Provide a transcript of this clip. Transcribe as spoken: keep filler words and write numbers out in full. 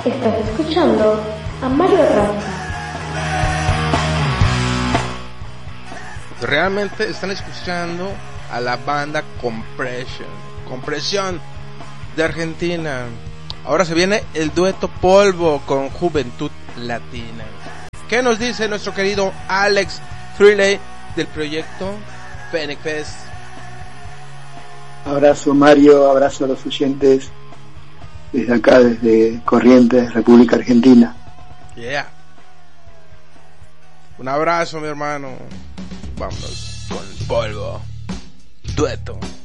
Estás escuchando a Mario Raza. Realmente están escuchando a la banda Compression, Compresión de Argentina. Ahora se viene el dueto Polvo con Juventud Latina. ¿Qué nos dice nuestro querido Alex Frehley del proyecto Fenix Fest? Abrazo Mario, abrazo a los oyentes desde acá, desde Corrientes, República Argentina. Yeah. Un abrazo, mi hermano. Vámonos con Polvo. Dueto.